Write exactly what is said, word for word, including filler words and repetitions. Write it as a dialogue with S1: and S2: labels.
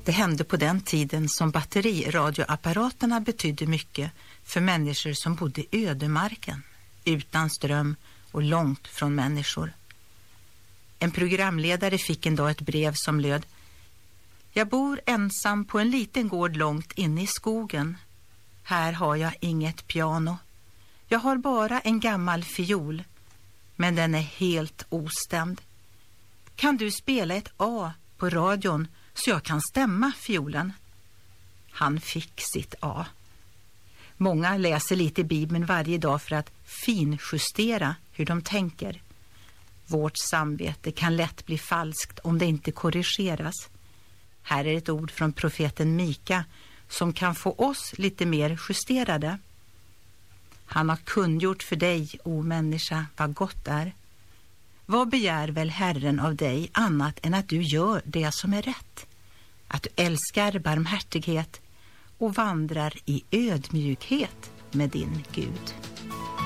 S1: Det hände på den tiden som batteriradioapparaterna betydde mycket för människor som bodde i ödemarken, utan ström och långt från människor. En programledare fick en dag ett brev som löd: Jag bor ensam på en liten gård långt inne i skogen. Här har jag inget piano. Jag har bara en gammal fiol, men den är helt ostämd. Kan du spela ett A på radion så jag kan stämma fiolen? Han fick sitt A. Många läser lite i Bibeln varje dag för att finjustera hur de tänker. Vårt samvete kan lätt bli falskt om det inte korrigeras. Här är ett ord från profeten Mika som kan få oss lite mer justerade. Han har kungjort för dig, o människa, vad gott är. Vad begär väl Herren av dig annat än att du gör det som är rätt? Att du älskar barmhärtighet och vandrar i ödmjukhet med din Gud.